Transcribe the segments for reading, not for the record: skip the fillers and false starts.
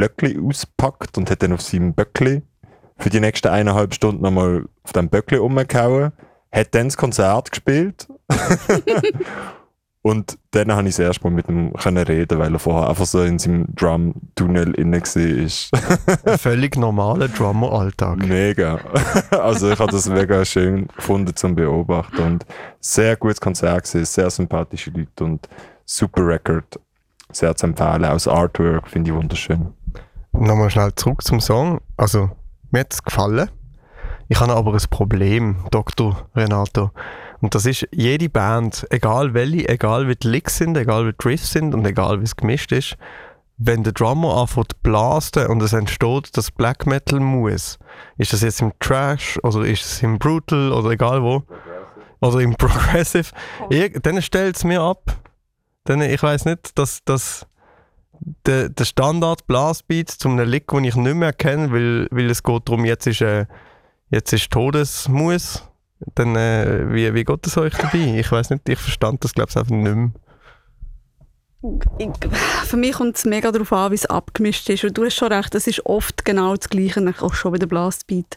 Blöckli auspackt und hat dann auf seinem Böckli für die nächsten 1,5 Stunden nochmal auf dem Böckli rumgehauen, hat dann das Konzert gespielt und dann konnte ich das erste Mal mit ihm reden, weil er vorher einfach so in seinem Drum-Tunnel inne war. Ein völlig normaler Drummer-Alltag. Mega. Also ich habe das mega schön gefunden zum Beobachten und sehr gutes Konzert gewesen, sehr sympathische Leute und super Record. Sehr zu empfehlen. Auch das Artwork finde ich wunderschön. Nochmal schnell zurück zum Song. Also, mir hat es gefallen. Ich habe aber ein Problem, Dr. Renato. Und das ist, jede Band, egal welche, egal wie die Licks sind, egal wie die Riffs sind und egal wie es gemischt ist, wenn der Drummer anfängt zu blasten und es entsteht das Black Metal muss, ist das jetzt im Trash oder ist es im Brutal oder egal wo, oder im Progressive, dann stellt es mir ab. Dann, ich weiss nicht, dass der Standard Blastbeat zu einem Lick, den ich nicht mehr kenne, weil es geht darum, jetzt ist Todesmus. Dann, wie geht es euch dabei? Ich weiss nicht, ich verstand das glaube ich einfach nicht mehr. Für mich kommt es mega darauf an, wie es abgemischt ist. Und du hast schon recht, es ist oft genau das Gleiche, auch schon bei der Blastbeat.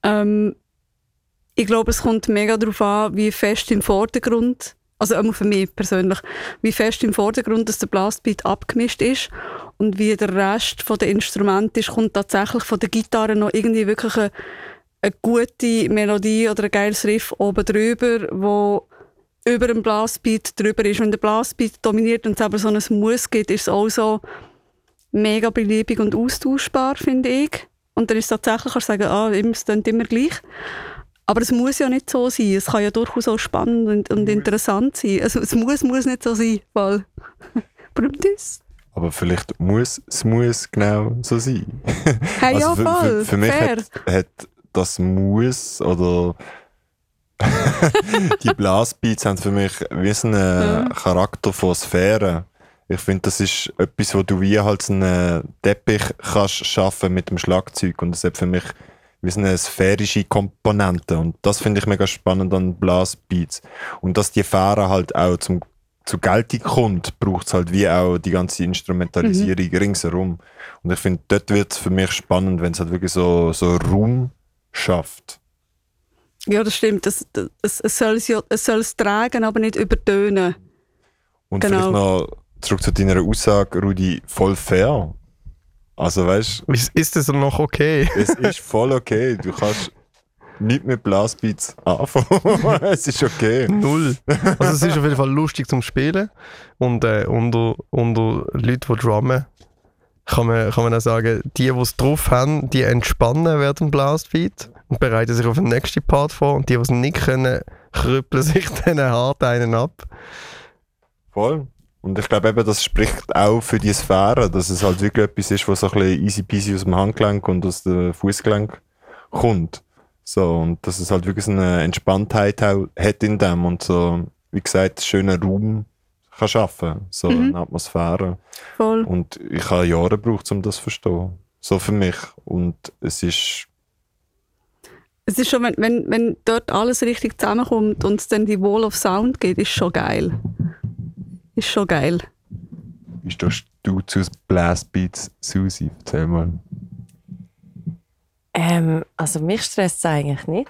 Ich glaube, es kommt mega darauf an, wie fest im Vordergrund, also auch für mich persönlich, wie fest im Vordergrund dass der Blastbeat abgemischt ist und wie der Rest der Instrumente ist, kommt tatsächlich von der Gitarre noch irgendwie wirklich eine gute Melodie oder ein geiles Riff oben drüber, wo über dem Blastbeat drüber ist. Wenn der Blastbeat dominiert und es aber so ein Muss gibt, ist es auch so mega beliebig und austauschbar, finde ich. Und dann ist es tatsächlich, kannst du sagen, es klingt immer gleich. Aber es muss ja nicht so sein. Es kann ja durchaus auch spannend und interessant sein. Also es muss nicht so sein, weil aber vielleicht muss genau so sein. Hey, also ja, voll. Für mich fair. hat das Muss oder die Blastbeats haben für mich wie so einen Charakter von Sphäre. Ich finde, das ist etwas, wo du wie halt so einen Teppich kannst schaffen mit dem Schlagzeug und das hat für mich wie so eine sphärische Komponente und das finde ich mega spannend an Blastbeats. Und dass die Sphäre halt auch zu Geltung kommt, braucht es halt wie auch die ganze Instrumentalisierung ringsherum. Und ich finde, dort wird es für mich spannend, wenn es halt wirklich so Raum schafft. Ja, das stimmt. Es soll es tragen, aber nicht übertönen. Und genau. Vielleicht noch zurück zu deiner Aussage, Rudi, voll fair. Also weißt du... Ist das noch okay? Es ist voll okay. Du kannst nicht mit Blastbeats anfangen. Es ist okay. Null. Also es ist auf jeden Fall lustig zum Spielen. Und unter Leuten, die drummen, kann man auch sagen, die es drauf haben, die entspannen während dem Blastbeat und bereiten sich auf den nächsten Part vor. Und die es nicht können, krüppeln sich dann hart einen ab. Voll. Und ich glaube eben, das spricht auch für die Sphäre, dass es halt wirklich etwas ist, was so ein bisschen easy peasy aus dem Handgelenk und aus dem Fußgelenk kommt. So, und dass es halt wirklich so eine Entspanntheit auch hat in dem und so, wie gesagt, einen schönen Raum kann schaffen, so eine Atmosphäre. Voll. Und ich habe Jahre gebraucht, um das zu verstehen. So für mich. Und es ist schon, wenn dort alles richtig zusammenkommt und es dann die Wall of Sound gibt, ist schon geil. Ist schon geil. Wie stehst du zu Blastbeats, Susi? Erzähl mal. Also mich stresst es eigentlich nicht.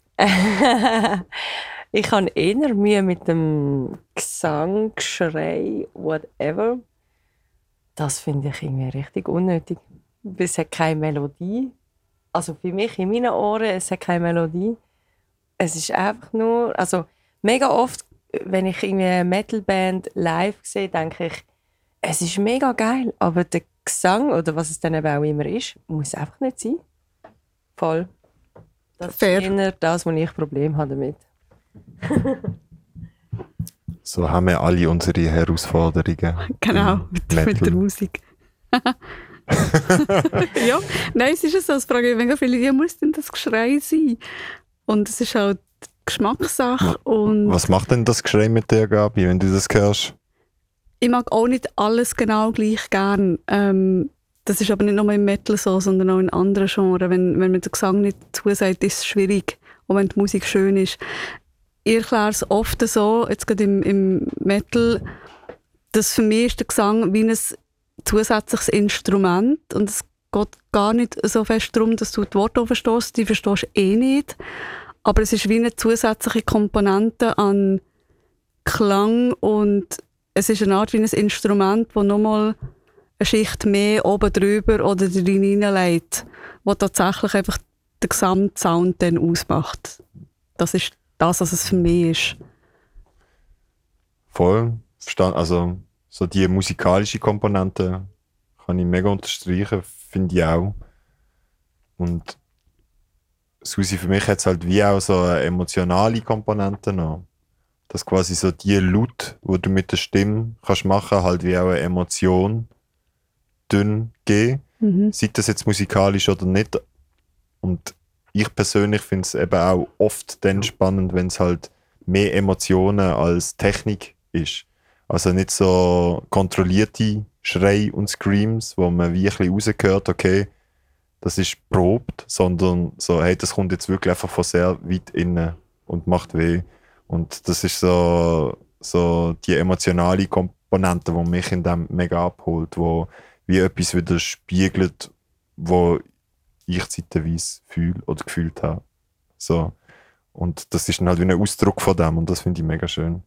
Ich habe eher Mühe mit dem Gesang, Geschrei, whatever. Das finde ich irgendwie richtig unnötig. Es hat keine Melodie. Also für mich, in meinen Ohren, es hat keine Melodie. Es ist einfach nur... Also mega oft, wenn ich irgendwie eine Metalband live sehe, denke ich, es ist mega geil, aber der Gesang, oder was es dann eben auch immer ist, muss einfach nicht sein. Voll. Das Fair. ist eher das, wo ich Probleme habe damit. So haben wir alle unsere Herausforderungen. Genau, mit der Musik. Ja, nein, es ist so, es fragen mega viele, wie muss denn das Geschrei sein? Und es ist halt Geschmackssache. Und was macht denn das Geschrei mit dir, Gabi, wenn du das hörst? ich mag auch nicht alles genau gleich gern. Das ist aber nicht nur im Metal so, sondern auch in anderen Genres. Wenn man den Gesang nicht zusagt, ist es schwierig. Und wenn die Musik schön ist. Ich erkläre es oft so, jetzt gerade im Metal, dass für mich ist der Gesang wie ein zusätzliches Instrument und es geht gar nicht so fest darum, dass du die Worte verstehst, die verstehst du eh nicht, aber es ist wie eine zusätzliche Komponente an Klang und es ist eine Art wie ein Instrument, das nochmal eine Schicht mehr oben drüber oder drin hineinlegt, was tatsächlich einfach den gesamten Sound dann ausmacht. Das ist das, was es für mich ist. Voll verstanden. Also so die musikalische Komponente kann ich mega unterstreichen, finde ich auch. Und Susi, für mich hat es halt wie auch so eine emotionale Komponente noch. Dass quasi so die Laut, die du mit der Stimme kannst machen, halt wie auch eine Emotion dünn geben. Sei das jetzt musikalisch oder nicht. Und ich persönlich finde es eben auch oft dann spannend, wenn es halt mehr Emotionen als Technik ist. Also nicht so kontrollierte Schrei und Screams, wo man wie ein bisschen rausgehört, okay, das ist probt, sondern so, hey, das kommt jetzt wirklich einfach von sehr weit innen und macht weh. Und das ist so die emotionale Komponente, die mich in dem mega abholt, wo wie etwas wieder spiegelt, wo ich zeitweise fühle oder gefühlt habe. So. Und das ist dann halt wie ein Ausdruck von dem und das finde ich mega schön.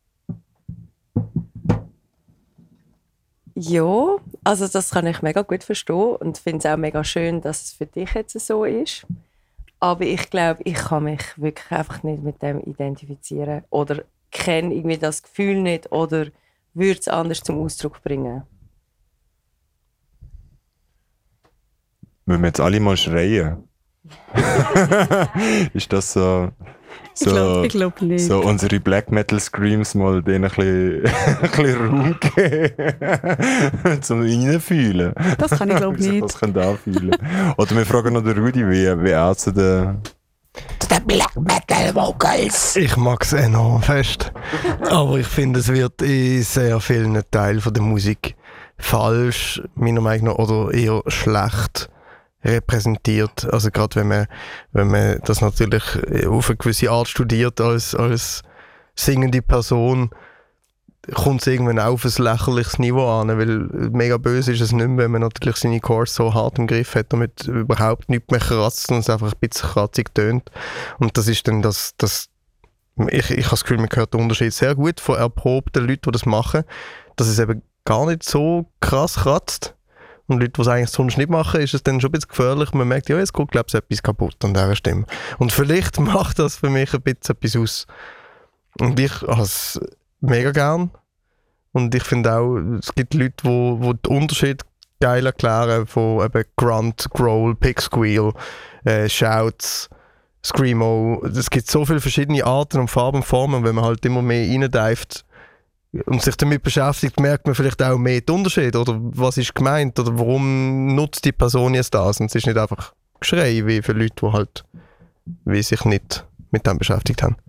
Ja, also das kann ich mega gut verstehen und finde es auch mega schön, dass es für dich jetzt so ist. Aber ich glaube, ich kann mich wirklich einfach nicht mit dem identifizieren oder kenne irgendwie das Gefühl nicht oder würde es anders zum Ausdruck bringen. Müssen wir jetzt alle mal schreien? Ist das so... Ich glaube nicht. So unsere Black Metal Screams mal denen ein bisschen Raum geben, zum reinfühlen. Das kann ich glaube nicht. Das könnt ihr auch fühlen. Oder wir fragen noch den Rudi, wie er zu den Black Metal Vocals. Ich mag es enorm fest. Aber ich finde, es wird in sehr vielen Teilen von der Musik falsch, meiner Meinung nach, oder eher schlecht repräsentiert. Also gerade wenn man das natürlich auf eine gewisse Art studiert als singende Person, kommt es irgendwann auf ein lächerliches Niveau an, weil mega böse ist es nicht mehr, wenn man natürlich seine Chords so hart im Griff hat, damit überhaupt nichts mehr kratzt und es einfach ein bisschen kratzig tönt. Und das ist dann ich habe das Gefühl, man hört den Unterschied sehr gut von erprobten Leuten, die das machen, dass es eben gar nicht so krass kratzt. Und Leute, die es eigentlich sonst nicht machen, ist es dann schon ein bisschen gefährlich. Man merkt, ja, jetzt geht, glaube ich, etwas kaputt an dieser Stimme. Und vielleicht macht das für mich ein bisschen etwas aus. Und ich habe es mega gern. Und ich finde auch, es gibt Leute, die den Unterschied geil erklären von eben Grunt, Growl, Pig Squeal, Shouts, Screamo. Es gibt so viele verschiedene Arten und Farben und Formen. Und wenn man halt immer mehr reindeift und sich damit beschäftigt, merkt man vielleicht auch mehr den Unterschied. Oder was ist gemeint? Oder warum nutzt die Person jetzt das? Und es ist nicht einfach Geschrei, wie für Leute, die halt wie sich nicht mit dem beschäftigt haben.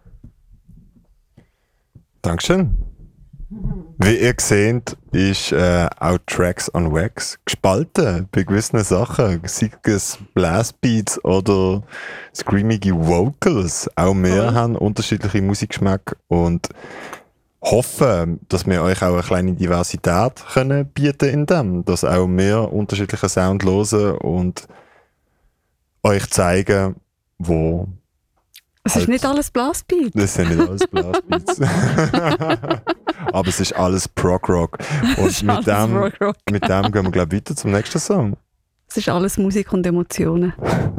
Dankeschön. Wie ihr seht, ist auch Tracks on Wax gespalten bei gewissen Sachen. Sei es Blastbeats oder screamige Vocals. Auch wir haben unterschiedliche Musikgeschmäcke und hoffen, dass wir euch auch eine kleine Diversität können bieten in dem, dass auch wir unterschiedliche Sound hören und euch zeigen, wo. Es ist nicht alles Blastbeat. Das sind nicht alles Blastbeats. Aber es ist alles Prog-Rock. Und mit dem gehen wir, glaube ich, weiter zum nächsten Song. Es ist alles Musik und Emotionen.